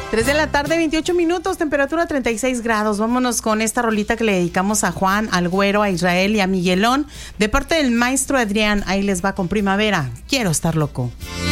3 de la tarde, 28 minutos, temperatura 36 grados. Vámonos con esta rolita que le dedicamos a Juan, al Güero, a Israel y a Miguelón, de parte del maestro Adrián. Ahí les va con Primavera. Quiero estar loco.